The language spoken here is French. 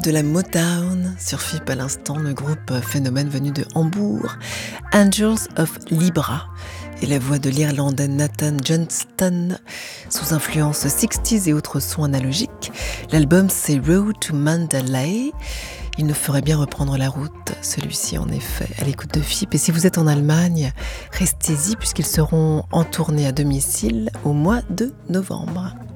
de la Motown sur FIP à l'instant, le groupe phénomène venu de Hambourg, Angels of Libra, et la voix de l'Irlandais Nathan Johnston sous influence 60s et autres sons analogiques. L'album c'est Road to Mandalay. Il nous ferait bien reprendre la route, celui-ci en effet, à l'écoute de FIP. Et si vous êtes en Allemagne, restez-y puisqu'ils seront en tournée à domicile au mois de novembre.